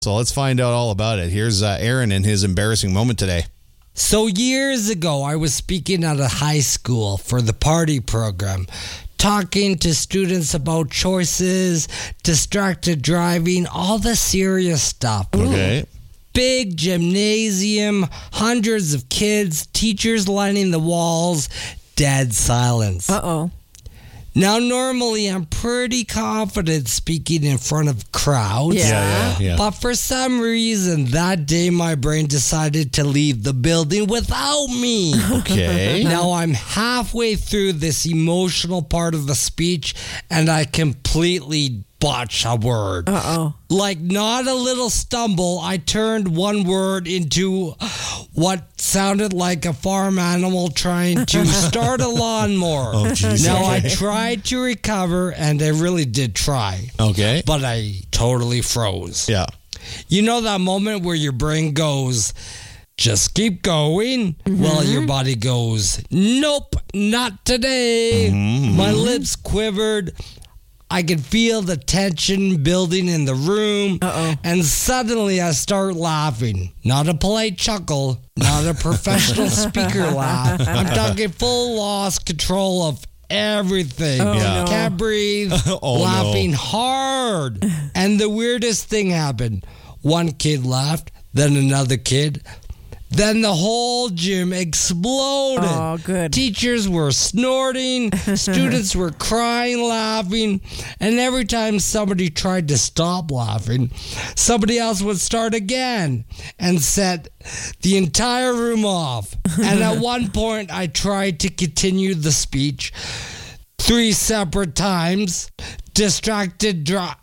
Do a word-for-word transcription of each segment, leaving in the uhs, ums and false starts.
So let's find out all about it. Here's uh, Aaron in his embarrassing moment today. So years ago, I was speaking at a high school for the party program, talking to students about choices, distracted driving, all the serious stuff. Okay. Big gymnasium, hundreds of kids, teachers lining the walls, dead silence. Uh-oh. Now, normally, I'm pretty confident speaking in front of crowds. Yeah. Yeah, yeah, yeah. But for some reason, that day, my brain decided to leave the building without me. Okay. Now I'm halfway through this emotional part of the speech, and I completely botch a word. Uh-oh. Like, not a little stumble, I turned one word into what sounded like a farm animal trying to start a lawnmower. Oh, geez. Now, I Okay. tried to recover, and I really did try, Okay. but I totally froze. Yeah. You know that moment where your brain goes, just keep going, while your body goes, nope, not today. My lips quivered. I could feel the tension building in the room. Uh-oh. And suddenly I start laughing. Not a polite chuckle, not a professional speaker laugh. I'm talking full loss control of everything. Oh, Yeah. no. Can't breathe, Oh, no. laughing hard. And the weirdest thing happened. One kid laughed, then another kid. Then the whole gym exploded. Oh, good. Teachers were snorting, students were crying, laughing, and every time somebody tried to stop laughing, somebody else would start again and set the entire room off. And at one point, I tried to continue the speech three separate times, distracted, dry.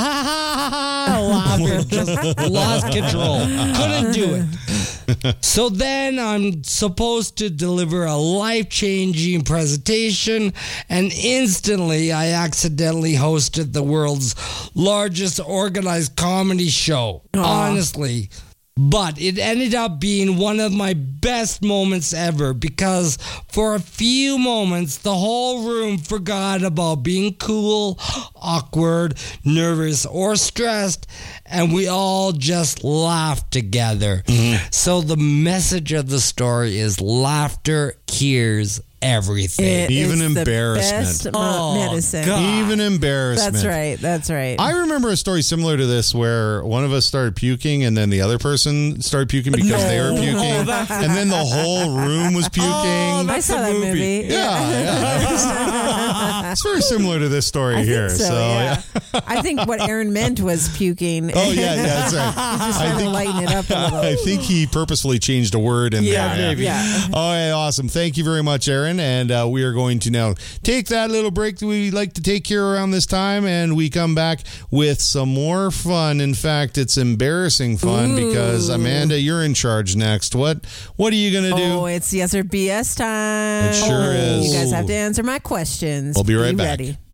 laughing, just lost control. Couldn't do it. So then I'm supposed to deliver a life-changing presentation, and instantly I accidentally hosted the world's largest organized comedy show. Honestly. But it ended up being one of my best moments ever because for a few moments, the whole room forgot about being cool, awkward, nervous, or stressed, and we all just laughed together. So the message of the story is laughter cures everything. It Even is the embarrassment. best mo- Oh, medicine. God. Even embarrassment. That's right. That's right. I remember a story similar to this where one of us started puking and then the other person started puking because they were puking. And then the whole room was puking. I saw that movie. yeah, yeah. It's very similar to this story I here. think so, yeah. I think what Aaron meant was puking. Oh, yeah, yeah, that's right. Just I trying to think, lighten it up a little. I think he purposefully changed a word in Yeah, there. maybe. Yeah. All right, awesome. Thank you very much, Aaron. And uh, we are going to now take that little break that we like to take here around this time, and we come back with some more fun. In fact, it's embarrassing fun Ooh. because, Amanda, you're in charge next. What What are you going to do? Oh, it's yes or B S time. It sure is. You guys have to answer my questions. We'll be right Be back. ready.